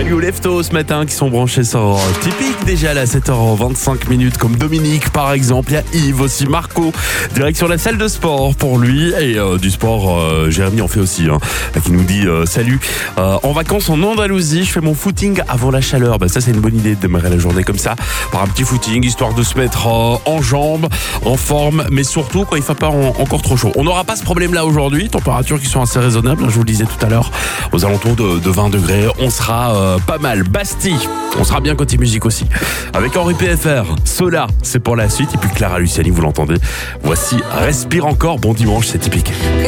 You Lefto ce matin qui sont branchés sur Typique déjà là, 7h25 comme Dominique par exemple. Il y a Yves aussi, Marco, direction la salle de sport pour lui. Et du sport, Jérémy en fait aussi, qui nous dit salut. En vacances en Andalousie, je fais mon footing avant la chaleur. Ça c'est une bonne idée de démarrer la journée comme ça, par un petit footing, histoire de se mettre en jambes, en forme, mais surtout quand il ne fait pas encore trop chaud. On n'aura pas ce problème là aujourd'hui, températures qui sont assez raisonnables, je vous le disais tout à l'heure, aux alentours de 20 degrés. On sera pas mal. Bastille, on sera bien côté musique aussi. Avec Henri PFR, Sola, c'est pour la suite. Et puis Clara Luciani, vous l'entendez. Voici Respire encore. Bon dimanche, c'est Typique.